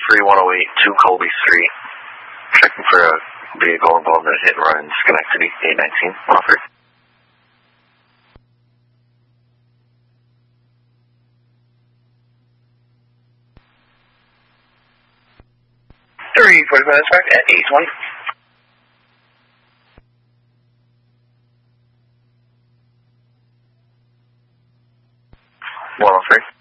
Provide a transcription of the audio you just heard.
3108 2 Colby Street. Checking for a vehicle involved in a hit and run in Schenectady, 819. Offer. Three 45 minutes back at 820. One on three.